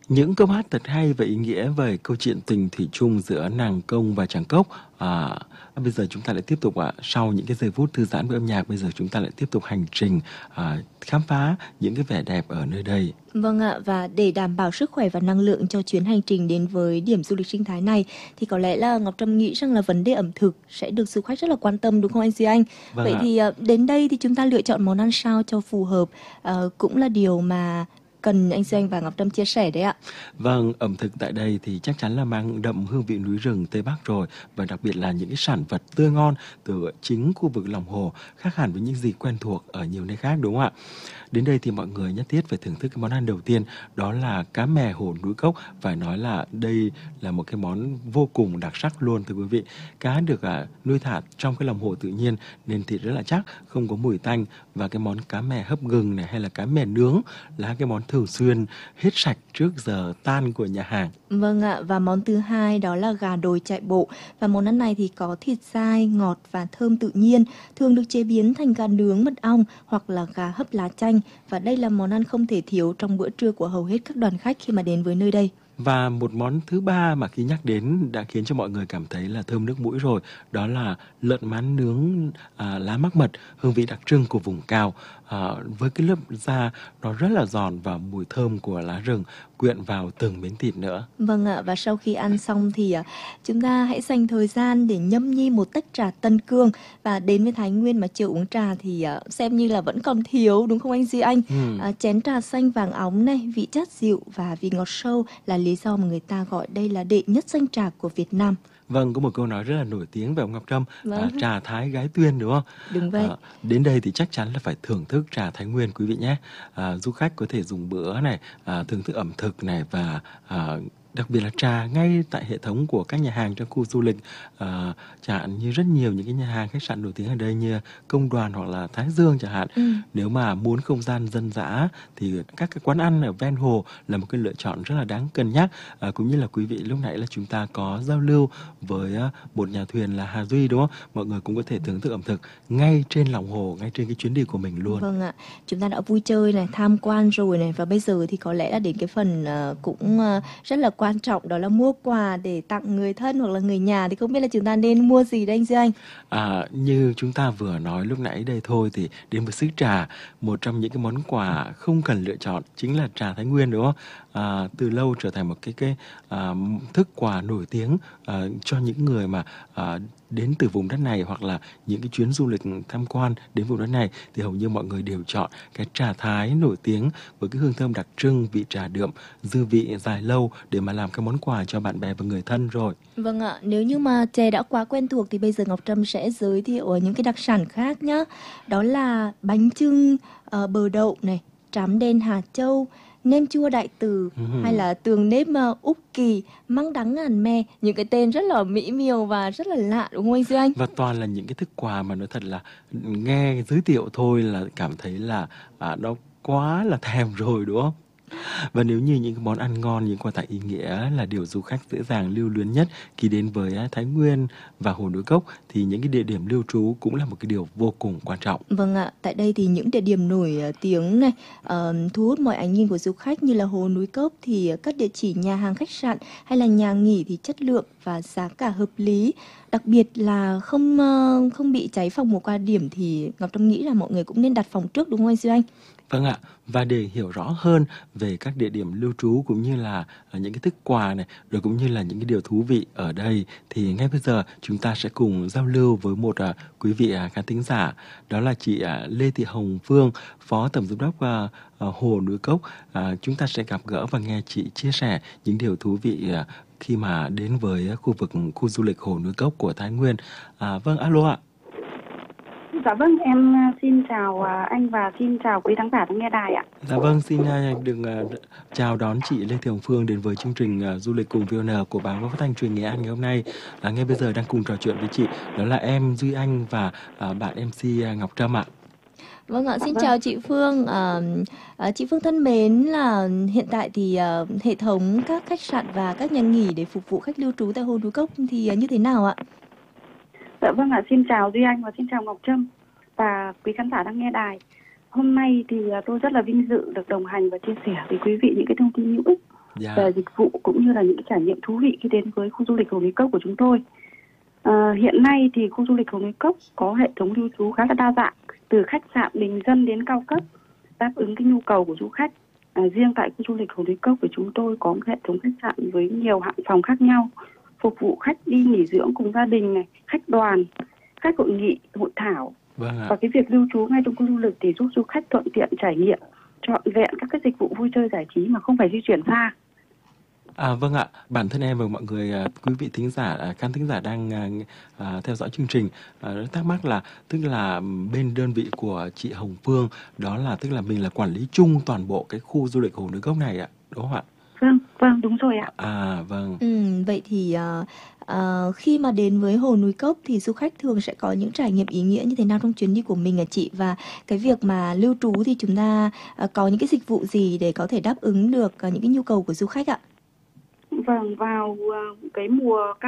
Những câu hát thật hay và ý nghĩa về câu chuyện tình thủy chung giữa nàng công và chàng cốc. Bây giờ chúng ta lại tiếp tục sau những cái giây phút thư giãn với âm nhạc, bây giờ chúng ta lại tiếp tục hành trình khám phá những cái vẻ đẹp ở nơi đây. Vâng ạ, và để đảm bảo sức khỏe và năng lượng cho chuyến hành trình đến với điểm du lịch sinh thái này thì có lẽ là Ngọc Trâm nghĩ rằng là vấn đề ẩm thực sẽ được du khách rất là quan tâm đúng không anh Duy Anh? Vâng Vậy ạ. thì đến đây thì chúng ta lựa chọn món ăn sao cho phù hợp cũng là điều mà cần anh Duy Anh và Ngọc Trâm chia sẻ đấy ạ. Vâng, ẩm thực tại đây thì chắc chắn là mang đậm hương vị núi rừng Tây Bắc rồi, và đặc biệt là những cái sản vật tươi ngon từ chính khu vực lòng hồ, khác hẳn với những gì quen thuộc ở nhiều nơi khác, đúng không ạ? Đến đây thì mọi người nhất thiết phải thưởng thức cái món ăn đầu tiên, đó là cá mè hồ núi cốc. Phải nói là đây là một cái món vô cùng đặc sắc luôn thưa quý vị. Cá được nuôi thả trong cái lòng hồ tự nhiên nên thịt rất là chắc, không có mùi tanh, và cái món cá mè hấp gừng này hay là cá mè nướng là cái món thường xuyên hết sạch trước giờ tan của nhà hàng. Vâng ạ, và món thứ hai đó là gà đồi chạy bộ. Và món ăn này thì có thịt dai, ngọt và thơm tự nhiên, thường được chế biến thành gà nướng mật ong hoặc là gà hấp lá chanh. Và đây là món ăn không thể thiếu trong bữa trưa của hầu hết các đoàn khách khi mà đến với nơi đây. Và một món thứ ba mà khi nhắc đến đã khiến cho mọi người cảm thấy là thơm nước mũi rồi, đó là lợn mán nướng lá mắc mật, hương vị đặc trưng của vùng cao. Với cái lớp da nó rất là giòn và mùi thơm của lá rừng quyện vào từng miếng thịt nữa. Vâng ạ, và sau khi ăn xong thì chúng ta hãy dành thời gian để nhâm nhi một tách trà Tân Cương. Và đến với Thái Nguyên mà chưa uống trà thì xem như là vẫn còn thiếu đúng không anh Duy Anh? Chén trà xanh vàng óng này, vị chát dịu và vị ngọt sâu là lý do mà người ta gọi đây là đệ nhất danh trà của Việt Nam. Vâng, có một câu nói rất là nổi tiếng về ông Ngọc Trâm, Vâng. trà Thái gái Tuyên đúng không? Đúng vậy. Đến đây thì chắc chắn là phải thưởng thức trà Thái Nguyên quý vị nhé. Du khách có thể dùng bữa này, thưởng thức ẩm thực này, và đặc biệt là trà ngay tại hệ thống của các nhà hàng trong khu du lịch, chẳng hạn như rất nhiều những cái nhà hàng khách sạn nổi tiếng ở đây như Công Đoàn hoặc là Thái Dương chẳng hạn. Nếu mà muốn không gian dân dã thì các cái quán ăn ở ven hồ là một cái lựa chọn rất là đáng cân nhắc. Cũng như là quý vị lúc nãy là chúng ta có giao lưu với một nhà thuyền là Hà Duy đúng không? Mọi người cũng có thể thưởng thức ẩm thực ngay trên lòng hồ, ngay trên cái chuyến đi của mình luôn. Vâng ạ, chúng ta đã vui chơi này, tham quan rồi này, và bây giờ thì có lẽ là đến cái phần cũng rất là quan trọng, đó là mua quà để tặng người thân hoặc là người nhà. Thì không biết là chúng ta nên mua gì đây anh Duy Anh? Như chúng ta vừa nói lúc nãy đây thôi, thì đến với xứ trà, một trong những cái món quà không cần lựa chọn chính là trà Thái Nguyên đúng không? Từ lâu trở thành một cái thức quà nổi tiếng cho những người mà đến từ vùng đất này, hoặc là những cái chuyến du lịch tham quan đến vùng đất này thì hầu như mọi người đều chọn cái trà Thái nổi tiếng với cái hương thơm đặc trưng, vị trà đượm, dư vị dài lâu để mà làm cái món quà cho bạn bè và người thân rồi. Vâng ạ, nếu như mà chè đã quá quen thuộc thì bây giờ Ngọc Trâm sẽ giới thiệu những cái đặc sản khác nhá. Đó là bánh chưng bờ đậu này, trám đen Hà Châu, nem chua Đại Từ, hay là tường nếp Úc Kỳ, măng đắng ngàn me. Những cái tên rất là mỹ miều và rất là lạ đúng không anh Duy Anh? Và toàn là những cái thức quà mà nói thật là nghe giới thiệu thôi là cảm thấy là nó quá là thèm rồi đúng không? Và nếu như những cái món ăn ngon, những quà tặng ý nghĩa là điều du khách dễ dàng lưu luyến nhất khi đến với Thái Nguyên và Hồ Núi Cốc, thì những cái địa điểm lưu trú cũng là một cái điều vô cùng quan trọng. Vâng ạ, tại đây thì những địa điểm nổi tiếng này thu hút mọi ánh nhìn của du khách như là Hồ Núi Cốc, thì các địa chỉ nhà hàng khách sạn hay là nhà nghỉ thì chất lượng và giá cả hợp lý. Đặc biệt là không bị cháy phòng một qua điểm thì Ngọc Trâm nghĩ là mọi người cũng nên đặt phòng trước đúng không anh Duy Anh? Vâng ạ, và để hiểu rõ hơn về các địa điểm lưu trú cũng như là những cái thức quà này, rồi cũng như là những cái điều thú vị ở đây, thì ngay bây giờ chúng ta sẽ cùng giao lưu với một quý vị khán thính giả, đó là chị Lê Thị Hồng Phương, Phó Tổng Giám đốc Hồ Núi Cốc. Chúng ta sẽ gặp gỡ và nghe chị chia sẻ những điều thú vị khi mà đến với khu du lịch Hồ Núi Cốc của Thái Nguyên. Vâng, alo ạ. Dạ vâng, em xin chào anh và xin chào quý khán giả đang nghe đài ạ. Dạ vâng, xin được chào đón chị Lê Thị Hồng Phương đến với chương trình Du lịch cùng VN của Báo Phát thanh Truyền Nghệ An ngày hôm nay. Ngay bây giờ đang cùng trò chuyện với chị, đó là em Duy Anh và bạn MC Ngọc Trâm ạ. Vâng ạ, xin chào chị Phương. Chị Phương thân mến, là hiện tại thì hệ thống các khách sạn và các nhà nghỉ để phục vụ khách lưu trú tại Hồ Núi Cốc thì như thế nào ạ? Dạ vâng ạ, xin chào Duy Anh và xin chào Ngọc Trâm và quý khán giả đang nghe đài. Hôm nay thì tôi rất là vinh dự được đồng hành và chia sẻ với quý vị những cái thông tin hữu ích Dạ. về dịch vụ cũng như là những trải nghiệm thú vị khi đến với khu du lịch Hồ Núi Cốc của chúng tôi. Hiện nay thì khu du lịch Hồ Núi Cốc có hệ thống lưu trú khá là đa dạng, từ khách sạn bình dân đến cao cấp, đáp ứng cái nhu cầu của du khách. Riêng tại khu du lịch Hồ Núi Cốc của chúng tôi có một hệ thống khách sạn với nhiều hạng phòng khác nhau, phục vụ khách đi nghỉ dưỡng cùng gia đình này, khách đoàn, khách hội nghị, hội thảo. Vâng ạ. Và cái việc lưu trú ngay trong khu du lịch thì giúp du khách thuận tiện trải nghiệm trọn vẹn các cái dịch vụ vui chơi giải trí mà không phải di chuyển xa. Vâng ạ, bản thân em và mọi người, quý vị thính giả, khán thính giả đang theo dõi chương trình thắc mắc là tức là bên đơn vị của chị Hồng Phương đó là tức là mình là quản lý chung toàn bộ cái khu du lịch Hồ Núi Cốc này ạ, đúng không ạ? Vâng, đúng rồi ạ. Vâng. Vậy thì khi mà đến với Hồ Núi Cốc thì du khách thường sẽ có những trải nghiệm ý nghĩa như thế nào trong chuyến đi của mình hả chị? Và cái việc mà lưu trú thì chúng ta có những cái dịch vụ gì để có thể đáp ứng được những cái nhu cầu của du khách ạ? Vâng, vào cái mùa